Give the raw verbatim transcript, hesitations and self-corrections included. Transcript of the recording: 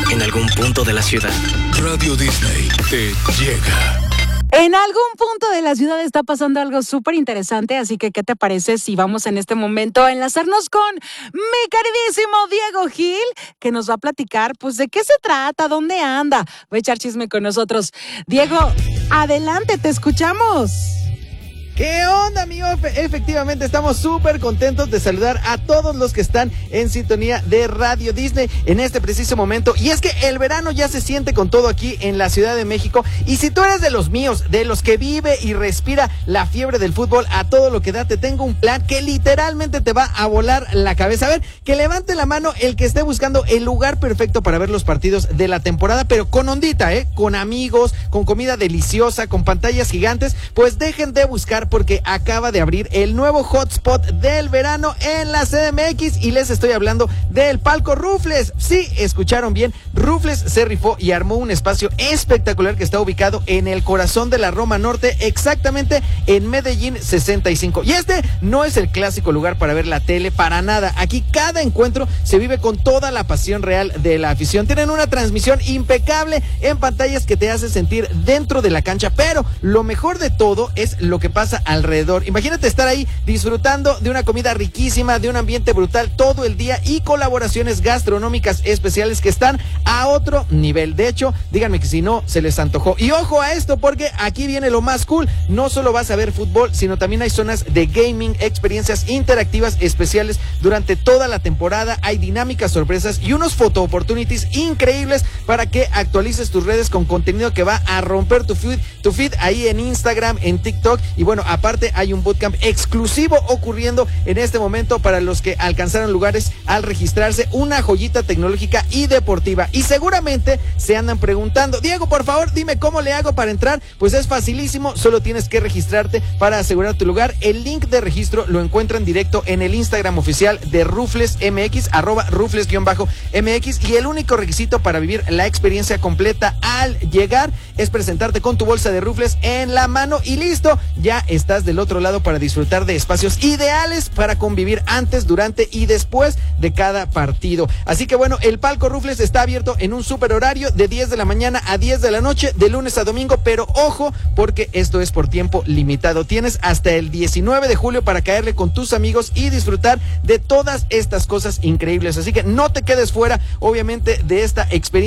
en algún punto de la ciudad. Radio Disney te llega. En algún punto de la ciudad está pasando algo súper interesante, así que ¿qué te parece si vamos en este momento a enlazarnos con mi queridísimo Diego Gil, que nos va a platicar, pues, de qué se trata, dónde anda? Va a echar chisme con nosotros. Diego, adelante, te escuchamos. ¿Qué onda, amigo? Efectivamente, estamos súper contentos de saludar a todos los que están en sintonía de Radio Disney en este preciso momento. Y es que el verano ya se siente con todo aquí en la Ciudad de México. Y si tú eres de los míos, de los que vive y respira la fiebre del fútbol a todo lo que da, te tengo un plan que literalmente te va a volar la cabeza. A ver, que levante la mano el que esté buscando el lugar perfecto para ver los partidos de la temporada, pero con ondita, ¿eh? Con amigos, con comida deliciosa, con pantallas gigantes. Pues dejen de buscar, porque acaba de abrir el nuevo hotspot del verano en la C D M X y les estoy hablando del Palco Rufles. Sí, escucharon bien, Rufles se rifó y armó un espacio espectacular que está ubicado en el corazón de la Roma Norte, exactamente en Medellín sesenta y cinco. Y este no es el clásico lugar para ver la tele, para nada. Aquí cada encuentro se vive con toda la pasión real de la afición. Tienen una transmisión impecable en pantallas que te hace sentir dentro de la cancha, pero lo mejor de todo es lo que pasa alrededor. Imagínate estar ahí disfrutando de una comida riquísima, de un ambiente brutal todo el día y colaboraciones gastronómicas especiales que están a otro nivel. De hecho, díganme que si no se les antojó. Y ojo a esto, porque aquí viene lo más cool. No solo vas a ver fútbol, sino también hay zonas de gaming, experiencias interactivas especiales durante toda la temporada. Hay dinámicas, sorpresas y unos photo opportunities increíbles para que actualices tus redes con contenido que va a romper tu feed, tu feed ahí en Instagram, en TikTok. Y bueno, aparte hay un bootcamp exclusivo ocurriendo en este momento para los que alcanzaron lugares al registrarse, una joyita tecnológica y deportiva. Y seguramente se andan preguntando, Diego, por favor, dime cómo le hago para entrar. Pues es facilísimo, solo tienes que registrarte para asegurar tu lugar. El link de registro lo encuentran directo en el Instagram oficial de Rufles M X, arroba Rufles-M X, y el único requisito para vivir la experiencia completa al llegar es presentarte con tu bolsa de Rufles en la mano y listo, ya estás del otro lado para disfrutar de espacios ideales para convivir antes, durante y después de cada partido. Así que bueno, el Palco Rufles está abierto en un super horario de diez de la mañana a diez de la noche, de lunes a domingo, pero ojo, porque esto es por tiempo limitado. Tienes hasta el diecinueve de julio para caerle con tus amigos y disfrutar de todas estas cosas increíbles. Así que no te quedes fuera, obviamente, de esta experiencia